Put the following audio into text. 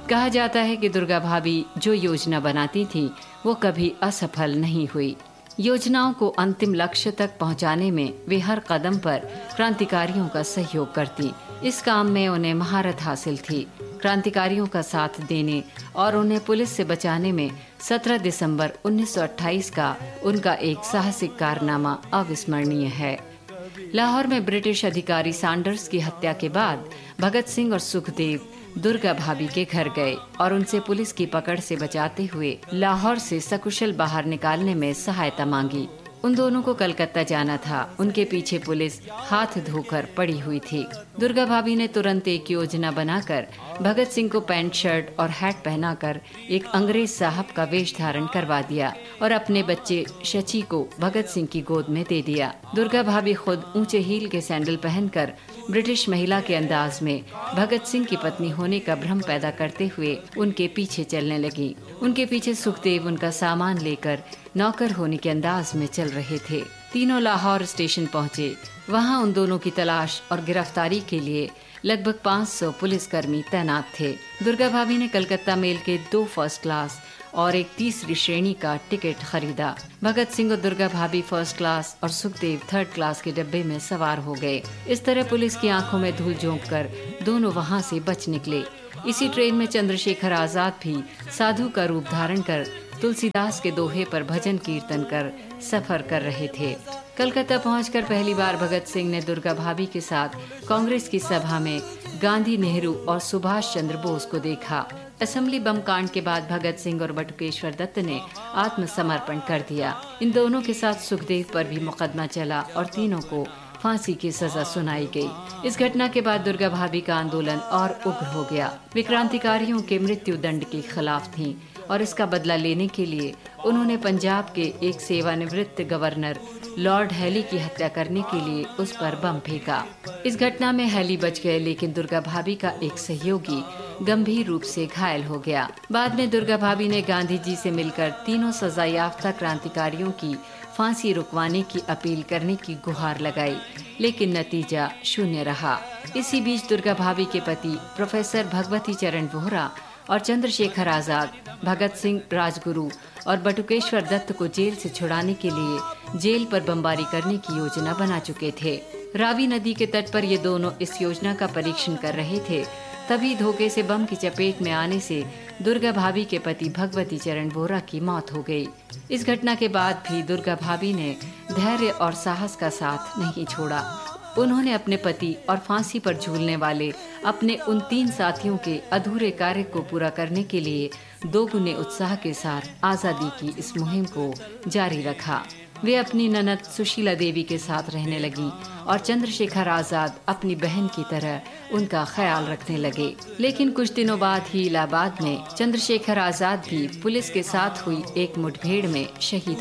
कहा जाता है कि दुर्गा भाभी जो योजना बनाती थी वो कभी असफल नहीं हुई। योजनाओं को अंतिम लक्ष्य तक पहुंचाने में वे हर कदम पर क्रांतिकारियों का सहयोग करती। इस काम में उन्हें महारत हासिल थी। क्रांतिकारियों का साथ देने और उन्हें पुलिस से बचाने में 17 दिसंबर 1928 का उनका एक साहसिक कारनामा अविस्मरणीय है। लाहौर में ब्रिटिश अधिकारी सैंडर्स की हत्या के बाद भगत सिंह और सुखदेव दुर्गा भाभी के घर गए और उनसे पुलिस की पकड़ से बचाते हुए लाहौर से सकुशल बाहर निकालने में सहायता मांगी। उन दोनों को कलकत्ता जाना था। उनके पीछे पुलिस हाथ धोकर पड़ी हुई थी। दुर्गा भाभी ने तुरंत एक योजना बनाकर भगत सिंह को पैंट शर्ट और हैट पहनाकर एक अंग्रेज साहब का वेश धारण करवा दिया और अपने बच्चे शची को भगत सिंह की गोद में दे दिया। दुर्गा भाभी खुद ऊंचे हील के सैंडल पहनकर ब्रिटिश महिला के अंदाज में भगत सिंह की पत्नी होने का भ्रम पैदा करते हुए उनके पीछे चलने लगी। उनके पीछे सुखदेव उनका सामान लेकर नौकर होने के अंदाज में चल रहे थे। तीनों लाहौर स्टेशन पहुंचे। वहां उन दोनों की तलाश और गिरफ्तारी के लिए लगभग 500 पुलिसकर्मी तैनात थे। दुर्गा भाभी ने कलकत्ता मेल के 2 फर्स्ट क्लास और एक तीसरी श्रेणी का टिकट खरीदा। भगत सिंह और दुर्गा भाभी फर्स्ट क्लास और सुखदेव थर्ड क्लास के डब्बे में सवार हो गए। इस तरह पुलिस की आंखों में धूल झोंककर दोनों वहां से बच निकले। इसी ट्रेन में चंद्रशेखर आजाद भी साधु का रूप धारण कर तुलसीदास के दोहे पर भजन कीर्तन कर सफर कर रहे थे। कलकत्ता पहुंचकर पहली बार भगत सिंह ने दुर्गा भाभी के साथ कांग्रेस की सभा में गांधी, नेहरू और सुभाष चंद्र बोस को देखा। असेंबली बम कांड के बाद भगत सिंह और बटुकेश्वर दत्त ने आत्मसमर्पण कर दिया। इन दोनों के साथ सुखदेव पर भी मुकदमा चला और तीनों को फांसी की सजा सुनाई गई। इस घटना के बाद दुर्गा भाभी का आंदोलन और उग्र हो गया। वे क्रांतिकारियों के मृत्यु दंड के खिलाफ थीं और इसका बदला लेने के लिए उन्होंने पंजाब के एक सेवानिवृत्त गवर्नर लॉर्ड हैली की हत्या करने के लिए उस पर बम फेंका। इस घटना में हैली बच गए, लेकिन दुर्गा भाभी का एक सहयोगी गंभीर रूप से घायल हो गया। बाद में दुर्गा भाभी ने गांधी जी से मिलकर तीनों सजायाफ्ता क्रांतिकारियों की फांसी रुकवाने की अपील करने की गुहार लगाई, लेकिन नतीजा शून्य रहा। इसी बीच दुर्गा भाभी के पति प्रोफेसर भगवती चरण वोहरा और चंद्रशेखर आजाद भगत सिंह, राजगुरु और बटुकेश्वर दत्त को जेल से छुड़ाने के लिए जेल पर बमबारी करने की योजना बना चुके थे। रावी नदी के तट पर ये दोनों इस योजना का परीक्षण कर रहे थे। तभी धोखे से बम की चपेट में आने से दुर्गा भाभी के पति भगवती चरण वोहरा की मौत हो गई। इस घटना के बाद भी दुर्गा भाभी ने धैर्य और साहस का साथ नहीं छोड़ा। उन्होंने अपने पति और फांसी पर झूलने वाले अपने उन 3 साथियों के अधूरे कार्य को पूरा करने के लिए दोगुने उत्साह के साथ आजादी की इस मुहिम को जारी रखा। वे अपनी ननद सुशीला देवी के साथ रहने लगी और चंद्रशेखर आजाद अपनी बहन की तरह उनका ख्याल रखने लगे। लेकिन कुछ दिनों बाद ही इलाहाबाद में चंद्रशेखर आजाद भी पुलिस के साथ हुई एक मुठभेड़ में शहीद